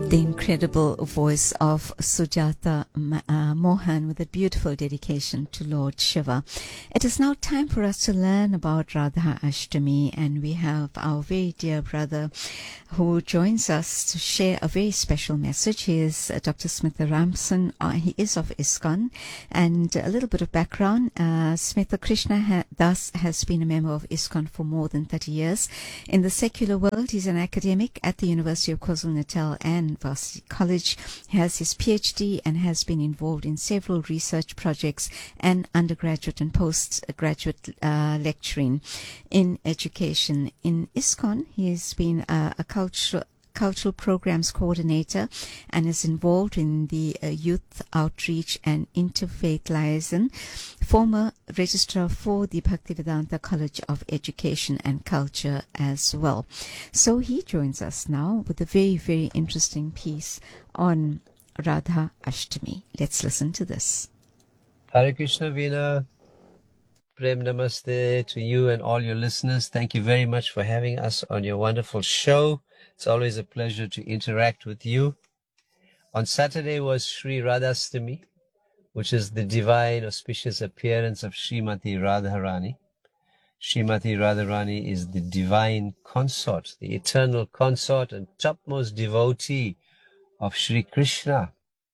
The incredible voice of Sujata Mohan with a beautiful dedication to Lord Shiva. It is now time for us to learn about Radha Ashtami, and we have our very dear brother who joins us to share a very special message. He is Dr. Smitha Ramson. He is of ISKCON, and a little bit of background. Smitha Krishna thus has been a member of ISKCON for more than 30 years. In the secular world, he's an academic at the University of KwaZulu-Natal and Varsity College. He has his PhD and has been involved in several research projects and undergraduate and postgraduate lecturing in education. In ISKCON, he has been a cultural programs coordinator and is involved in the youth outreach and interfaith liaison, former registrar for the Bhaktivedanta College of Education and Culture as well. So he joins us now with a very, very interesting piece on Radha Ashtami. Let's listen to this. Hare Krishna, Veena. Prem Namaste to you and all your listeners. Thank you very much for having us on your wonderful show. It's always a pleasure to interact with you. On Saturday was Sri Radhastami, which is the divine auspicious appearance of Srimati Radharani. Srimati Radharani is the divine consort, the eternal consort and topmost devotee of Sri Krishna.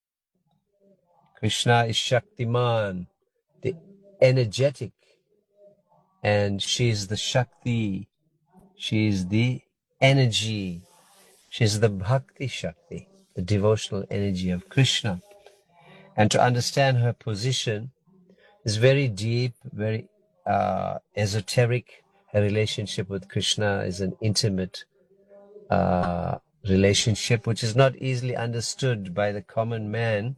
Krishna is Shaktiman, the energetic, and she is the Shakti, she is the energy, she is the Bhakti Shakti, the devotional energy of Krishna. And to understand her position is very deep, very esoteric. Her relationship with Krishna is an intimate relationship which is not easily understood by the common man.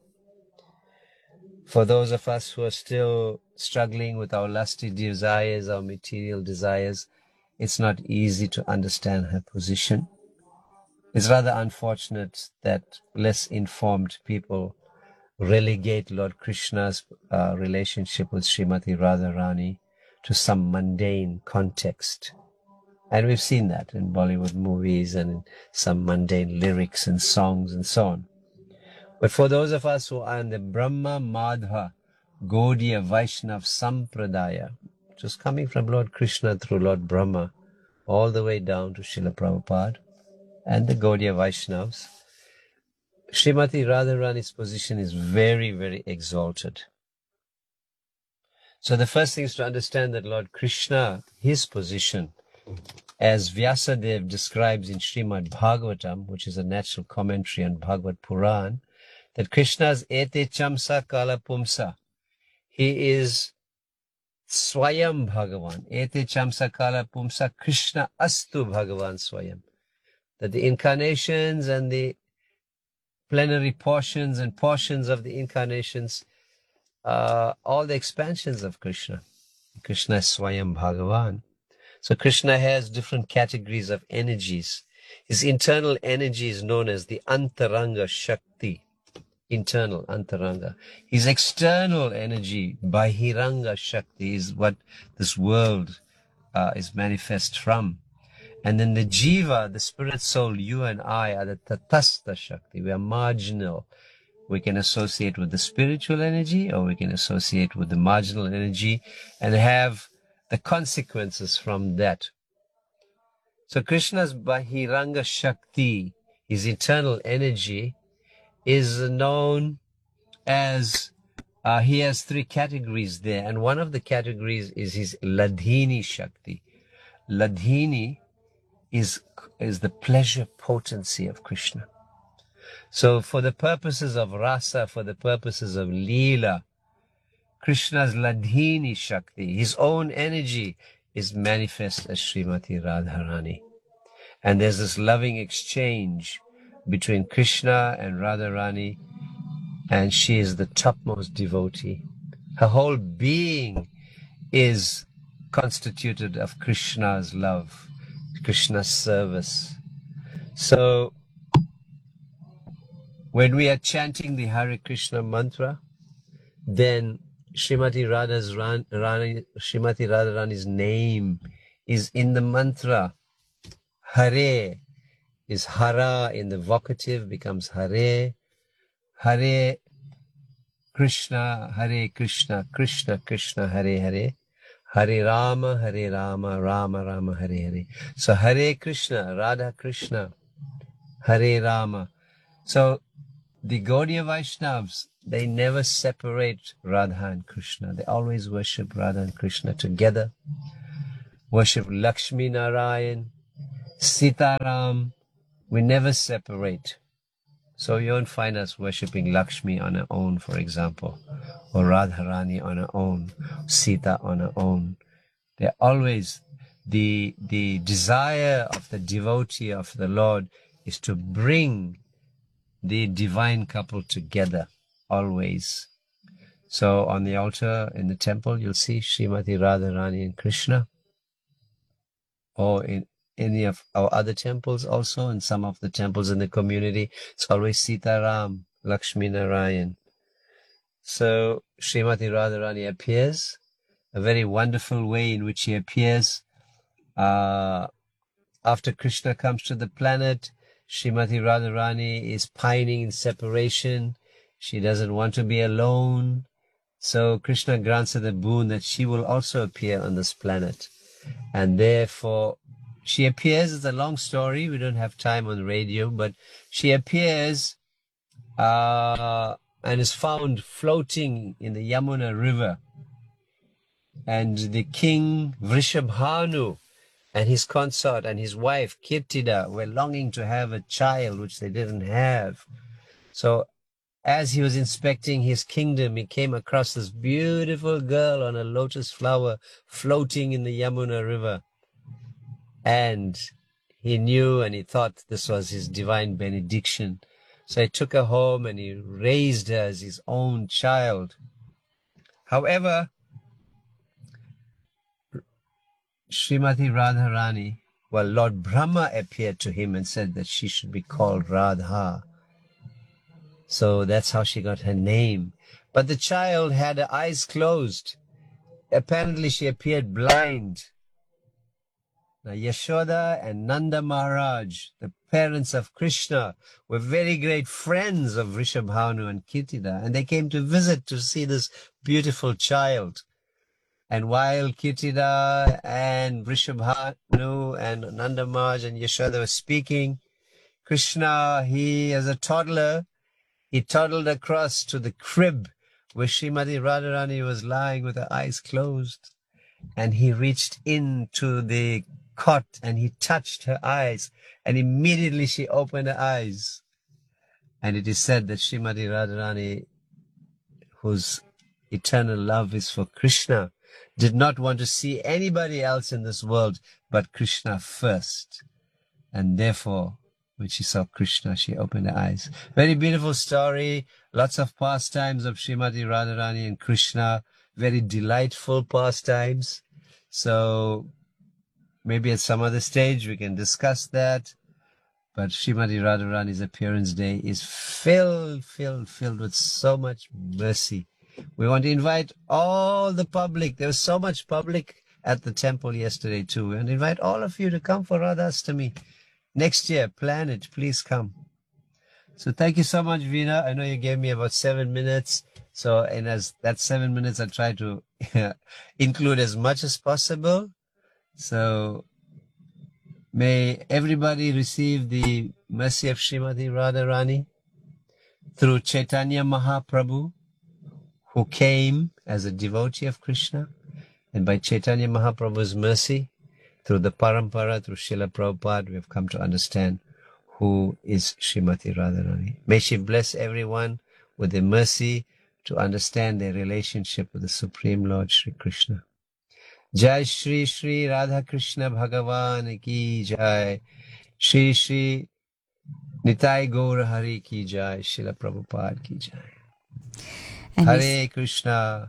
For those of us who are still struggling with our lusty desires, our material desires, it's not easy to understand her position. It's rather unfortunate that less informed people relegate Lord Krishna's relationship with Srimati Radharani to some mundane context. And we've seen that in Bollywood movies and in some mundane lyrics and songs and so on. But for those of us who are in the Brahma Madhva Gaudiya Vaishnav Sampradaya, which is coming from Lord Krishna through Lord Brahma, all the way down to Srila Prabhupada and the Gaudiya Vaishnavas, Srimati Radharani's position is very, very exalted. So the first thing is to understand that Lord Krishna, his position, as Vyasadeva describes in Srimad Bhagavatam, which is a natural commentary on Bhagavad Puran, that Krishna's ete chamsa kala pumsa. He is Swayam Bhagavan. Ete chamsa kala pumsa Krishna astu Bhagavan Swayam. That the incarnations and the plenary portions and portions of the incarnations are all the expansions of Krishna. Krishna is Swayam Bhagavan. So Krishna has different categories of energies. His internal energy is known as the Antaranga Shakti. Internal Antaranga. His external energy, Bahiranga Shakti, is what this world is manifest from. And then the Jiva, the spirit soul, you and I are the Tatastha Shakti. We are marginal. We can associate with the spiritual energy or we can associate with the marginal energy and have the consequences from that. So Krishna's Bahiranga Shakti, his internal energy, is known as, he has three categories there, and one of the categories is his Ladhini Shakti. Ladhini is the pleasure potency of Krishna. So for the purposes of rasa, for the purposes of Leela, Krishna's Ladhini Shakti, his own energy, is manifest as Srimati Radharani. And there's this loving exchange between Krishna and Radharani, and she is the topmost devotee. Her whole being is constituted of Krishna's love, Krishna's service. So when we are chanting the Hare Krishna mantra, then Srimati Radharani's name is in the mantra. Hare is Hara in the vocative, becomes Hare. Hare Krishna, Krishna Krishna, Hare Hare. Hare Rama, Rama Rama, Hare Hare. So Hare Krishna, Radha Krishna, Hare Rama. So the Gaudiya Vaishnavas, they never separate Radha and Krishna. They always worship Radha and Krishna together. Worship Lakshmi Narayan, Sitaram. We never separate. So you won't find us worshipping Lakshmi on her own, for example, or Radharani on her own, Sita on her own. They're always, the desire of the devotee of the Lord is to bring the divine couple together, always. So on the altar in the temple, you'll see Srimati Radharani and Krishna, or in any of our other temples also, and some of the temples in the community, it's always Sitaram, Lakshmi Narayan. So Srimati Radharani appears, a very wonderful way in which she appears. After Krishna comes to the planet, Srimati Radharani is pining in separation. She doesn't want to be alone. So Krishna grants her the boon that she will also appear on this planet. And therefore, she appears, it's a long story, we don't have time on the radio, but she appears and is found floating in the Yamuna river. And the king Vrishabhanu and his consort and his wife Kirtida were longing to have a child, which they didn't have. So as he was inspecting his kingdom, he came across this beautiful girl on a lotus flower floating in the Yamuna river. And he knew and he thought this was his divine benediction. So he took her home and he raised her as his own child. However, Srimati Radharani, well, Lord Brahma appeared to him and said that she should be called Radha. So that's how she got her name. But the child had her eyes closed. Apparently she appeared blind. Now Yashoda and Nanda Maharaj, the parents of Krishna, were very great friends of Vrishabhanu and Kirtida, and they came to visit to see this beautiful child. And while Kirtida and Vrishabhanu and Nanda Maharaj and Yashoda were speaking, Krishna, he as a toddler, he toddled across to the crib where Srimati Radharani was lying with her eyes closed. And he reached into the cot and he touched her eyes, and immediately she opened her eyes. And it is said that Srimati Radharani, whose eternal love is for Krishna, did not want to see anybody else in this world but Krishna first. And therefore, when she saw Krishna, she opened her eyes. Very beautiful story. Lots of pastimes of Srimati Radharani and Krishna. Very delightful pastimes. So maybe at some other stage we can discuss that. But Srimati Radharani's appearance day is filled with so much mercy. We want to invite all the public. There was so much public at the temple yesterday too. We want to invite all of you to come for Radha Ashtami. Next year, plan it. Please come. So thank you so much, Veena. I know you gave me about 7 minutes. So in as that 7 minutes, I try to include as much as possible. So may everybody receive the mercy of Srimati Radharani through Chaitanya Mahaprabhu, who came as a devotee of Krishna, and by Chaitanya Mahaprabhu's mercy, through the parampara, through Srila Prabhupada, we have come to understand who is Srimati Radharani. May she bless everyone with the mercy to understand their relationship with the Supreme Lord Shri Krishna. Jai Shri Shri Radha Krishna Bhagavan ki jai. Shri Shri Nitai Gaur Hari ki jai. Srila Prabhupada ki jai. And Hare Krishna.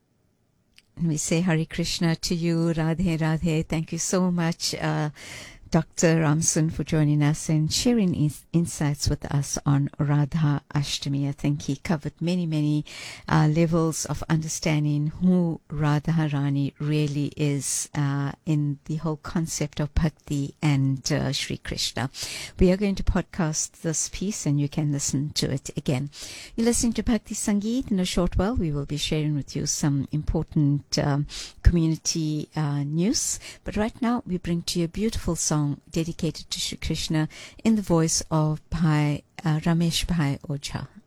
we say Hare Krishna to you, Radhe Radhe. Thank you so much, Dr. Ramsun for joining us and sharing insights with us on Radha Ashtami. I think he covered many levels of understanding who Radha Rani really is in the whole concept of Bhakti and Sri Krishna. We are going to podcast this piece and you can listen to it again. You're listening to Bhakti Sangeet. In a short while, we will be sharing with you some important community news. But right now, we bring to you a beautiful song dedicated to Sri Krishna in the voice of Bhai Ramesh Bhai Ojha.